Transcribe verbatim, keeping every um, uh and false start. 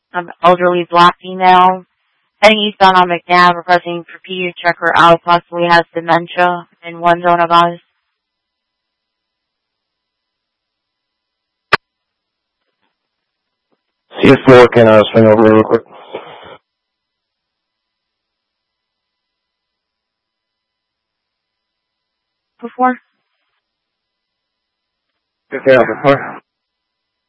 Um, elderly black female. Heading eastbound on McNabb, requesting for P U to check her out, possibly has dementia in one zone of us. C F four, can I swing over real quick? Before? Okay, before.